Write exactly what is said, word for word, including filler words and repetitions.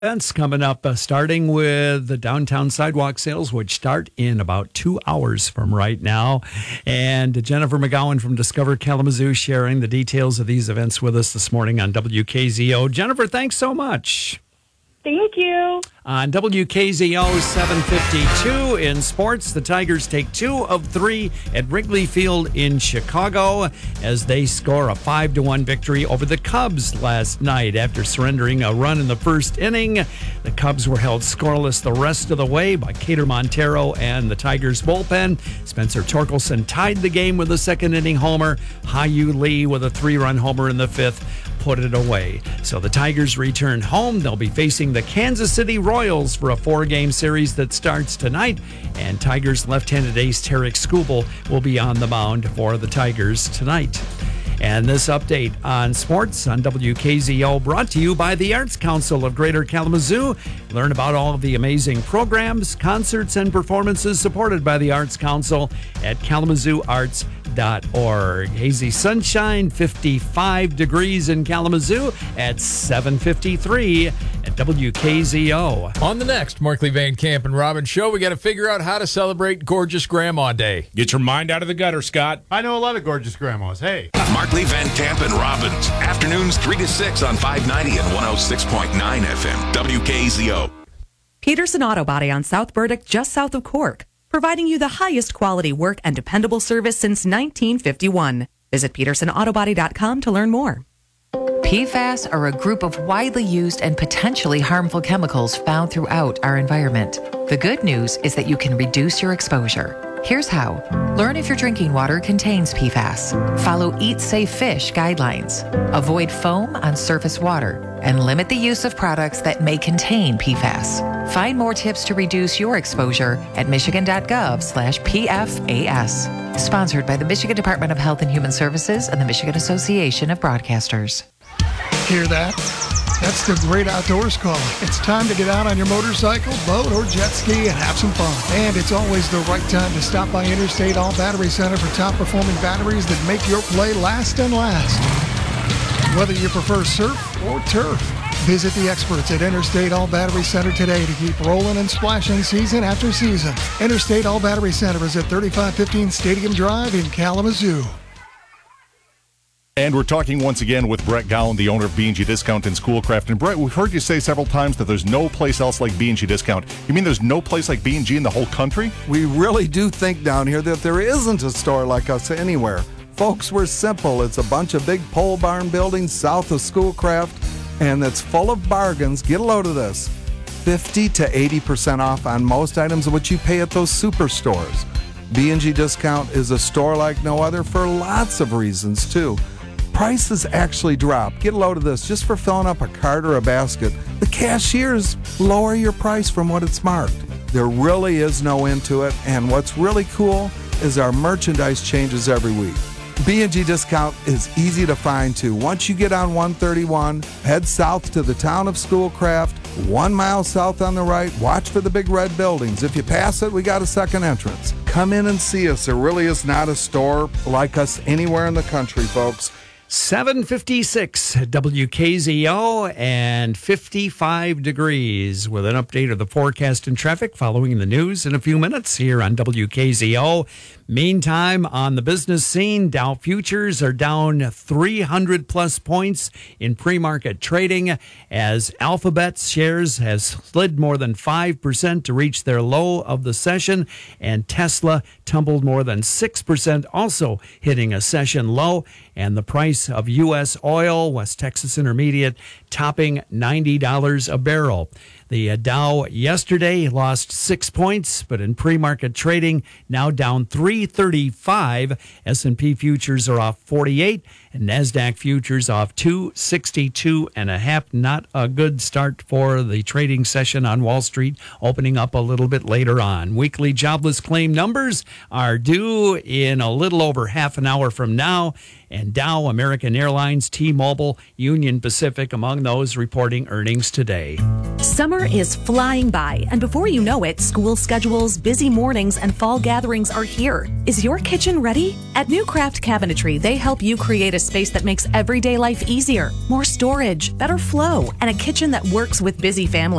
Events coming up, uh, starting with the downtown sidewalk sales, which start in about two hours from right now. And Jennifer McGowan from Discover Kalamazoo sharing the details of these events with us this morning on W K Z O. Jennifer, thanks so much. Thank you. On W K Z O seven fifty-two in sports, the Tigers take two of three at Wrigley Field in Chicago as they score a five to one victory over the Cubs last night. After surrendering a run in the first inning, the Cubs were held scoreless the rest of the way by Cater Montero and the Tigers bullpen. Spencer Torkelson tied the game with a second inning homer. Hyu Lee with a three-run homer in the fifth put it away. So the Tigers return home. They'll be facing the Kansas City Royals for a four-game series that starts tonight. And Tigers left-handed ace Tarek Skubal will be on the mound for the Tigers tonight. And this update on sports on W K Z O brought to you by the Arts Council of Greater Kalamazoo. Learn about all of the amazing programs, concerts, and performances supported by the Arts Council at kalamazoo arts dot org. Hazy sunshine, fifty-five degrees in Kalamazoo at seven fifty-three at W K Z O. On the next Markley Van Camp and Robbins show, we got to figure out how to celebrate Gorgeous Grandma Day. Get your mind out of the gutter, Scott. I know a lot of gorgeous grandmas. Hey. Markley, Van Camp, and Robbins. Afternoons three to six on five ninety and one oh six point nine F M. W K Z O. Peterson Auto Body on South Burdick, just south of Cork, providing you the highest quality work and dependable service since nineteen fifty-one. Visit peterson auto body dot com to learn more. P FAS are a group of widely used and potentially harmful chemicals found throughout our environment. The good news is that you can reduce your exposure. Here's how. Learn if your drinking water contains P FAS. Follow Eat Safe Fish guidelines. Avoid foam on surface water. And limit the use of products that may contain P FAS. Find more tips to reduce your exposure at michigan.gov slash P F A S. Sponsored by the Michigan Department of Health and Human Services and the Michigan Association of Broadcasters. Hear that? That's the Great Outdoors calling. It's time to get out on your motorcycle, boat, or jet ski and have some fun. And it's always the right time to stop by Interstate All Battery Center for top-performing batteries that make your play last and last. Whether you prefer surf or turf, visit the experts at Interstate All Battery Center today to keep rolling and splashing season after season. Interstate All Battery Center is at thirty-five fifteen Stadium Drive in Kalamazoo. And we're talking once again with Brett Gowan, the owner of B and G Discount in Schoolcraft. And Brett, we've heard you say several times that there's no place else like B and G Discount. You mean there's no place like B and G in the whole country? We really do think down here that there isn't a store like us anywhere. Folks, we're simple. It's a bunch of big pole barn buildings south of Schoolcraft, and it's full of bargains. Get a load of this. fifty to eighty percent off on most items of what you pay at those superstores. B and G Discount is a store like no other for lots of reasons, too. Prices actually drop. Get a load of this just for filling up a cart or a basket. The cashiers lower your price from what it's marked. There really is no end to it, and what's really cool is our merchandise changes every week. B and G Discount is easy to find, too. Once you get on one thirty-one, head south to the town of Schoolcraft, one mile south on the right, watch for the big red buildings. If you pass it, we got a second entrance. Come in and see us. There really is not a store like us anywhere in the country, folks. seven fifty-six W K Z O and fifty-five degrees with an update of the forecast and traffic following the news in a few minutes here on W K Z O. Meantime, on the business scene, Dow futures are down three hundred plus points in pre-market trading as Alphabet shares has slid more than five percent to reach their low of the session, and Tesla tumbled more than six percent, also hitting a session low, and the price of U S oil, West Texas Intermediate, topping ninety dollars a barrel. The Dow yesterday lost six points, but in pre-market trading, now down three thirty-five. S and P futures are off forty-eight, and NASDAQ futures off two sixty-two and a half. Not a good start for the trading session on Wall Street, opening up a little bit later on. Weekly jobless claim numbers are due in a little over half an hour from now, and Dow, American Airlines, T-Mobile, Union Pacific among those reporting earnings today. Summer is flying by, and before you know it, school schedules, busy mornings, and fall gatherings are here. Is your kitchen ready? At New Craft Cabinetry, they help you create a office space that makes everyday life easier, more storage, better flow, and a kitchen that works with busy families.